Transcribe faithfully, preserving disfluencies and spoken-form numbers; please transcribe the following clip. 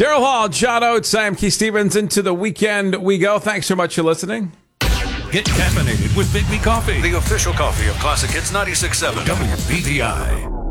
Daryl Hall, John Oates, I am Keith Stevens. Into the weekend we go. Thanks so much for listening. Get caffeinated with Big B Coffee, the official coffee of Classic Hits ninety-six point seven W B T I.